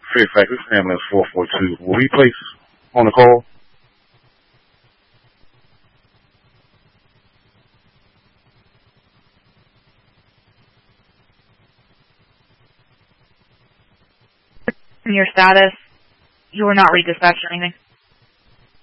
Fairfax, this is ambulance 442. Will we place on the call? Your status, you were not redispatched or anything?